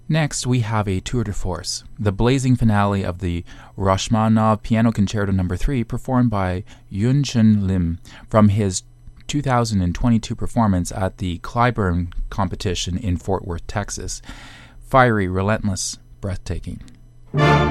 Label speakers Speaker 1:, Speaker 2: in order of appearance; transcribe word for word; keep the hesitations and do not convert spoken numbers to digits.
Speaker 1: Next, we have a tour de force, the blazing finale of the Rachmaninoff Piano Concerto Number three, performed by Yun-Chun Lim from his two thousand twenty-two performance at the Clyburn competition in Fort Worth, Texas. Fiery, relentless, breathtaking.